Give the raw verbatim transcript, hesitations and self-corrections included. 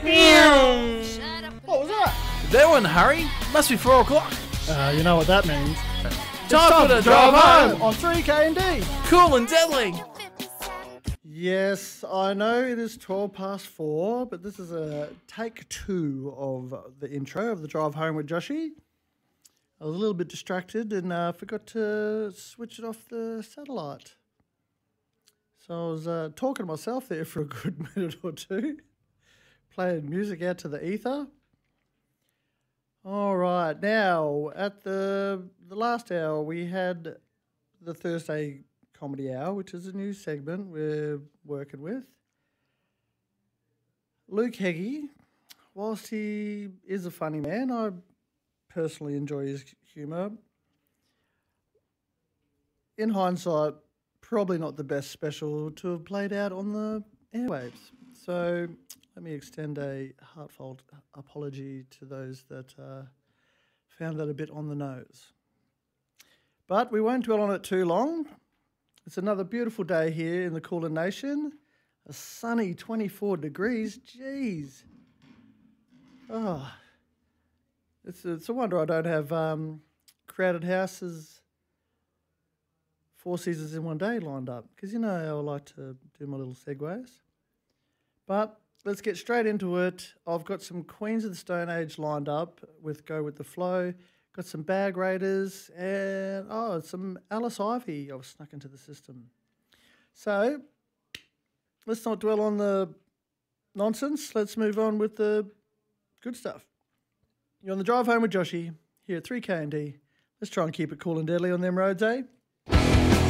What was that? They were in a hurry. Must be four o'clock. Uh, you know what that means. Time for the drive home. On three K and D. Cool and deadly. Yes, I know it is twelve past four, but this is a take two of the intro of the drive home with Joshy. I was a little bit distracted and uh, forgot to switch it off the satellite. So I was uh, talking to myself there for a good minute or two, playing music out to the ether. All right, now at the the last hour we had the Thursday Comedy Hour, which is a new segment we're working with. Luke Heggie, whilst he is a funny man, I personally enjoy his humour. In hindsight, probably not the best special to have played out on the airwaves. So let me extend a heartfelt apology to those that uh, found that a bit on the nose. But we won't dwell on it too long. It's another beautiful day here in the Kulin Nation. A sunny twenty-four degrees. Jeez. Oh, it's, it's a wonder I don't have um, Crowded Houses, Four Seasons in One Day lined up, because you know how I like to do my little segues. But let's get straight into it. I've got some Queens of the Stone Age lined up with Go With The Flow. Got some Bag Raiders and, oh, some Alice Ivy I've snuck into the system. So let's not dwell on the nonsense. Let's move on with the good stuff. You're on the drive home with Joshy here at three K and D. Let's try and keep it cool and deadly on them roads, eh?